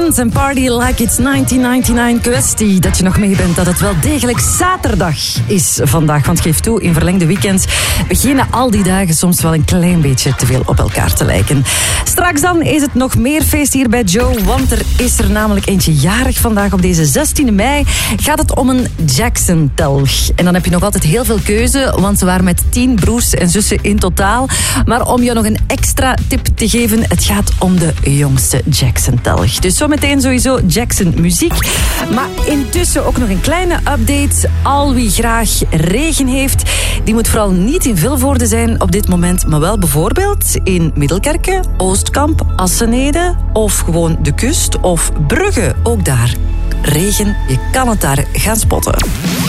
Friends and Party Like It's 1999. Kwestie dat je nog mee bent dat het wel degelijk zaterdag is vandaag. Want geef toe, in verlengde weekends beginnen al die dagen soms wel een klein beetje te veel op elkaar te lijken. Straks dan is het nog meer feest hier bij Joe, want er is er namelijk eentje jarig vandaag. Op deze 16e mei gaat het om een Jackson-telg. En dan heb je nog altijd heel veel keuze, want ze waren met 10 broers en zussen in totaal. Maar om je nog een extra tip te geven, het gaat om de jongste Jackson-telg. Dus zometeen sowieso Jackson-muziek. Maar intussen ook nog een kleine update. Al wie graag regen heeft, die moet vooral niet in Vilvoorde zijn op dit moment, maar wel bijvoorbeeld in Middelkerke, Oostkamp, Assenede of gewoon de kust of Brugge. Ook daar regen, je kan het daar gaan spotten.